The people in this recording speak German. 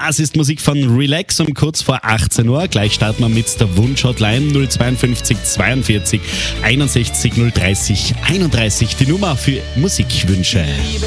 Das ist Musik von Relax um kurz vor 18 Uhr. Gleich starten wir mit der Wunschhotline 052 42 61 030 31. Die Nummer für Musikwünsche.